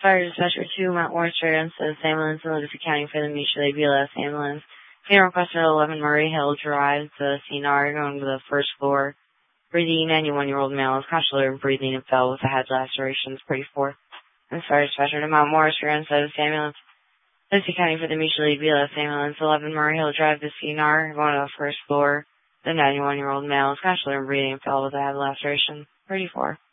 Fire dispatcher 2, Mount Morris Ambulance ambulance in Legacy County for the mutually BLS ambulance. Funeral request at 11 Murray Hill Drive, the CNR, going to the first floor. Breathing, 91-year-old male is consciously breathing and fell with a head lacerations, 34. And fire dispatcher to Mount Morris ambulance. Legacy County for the mutually BLS ambulance, 11 Murray Hill Drive, the CNR, going to the first floor. The 91-year-old male is consciously breathing and fell with a head laceration, 34.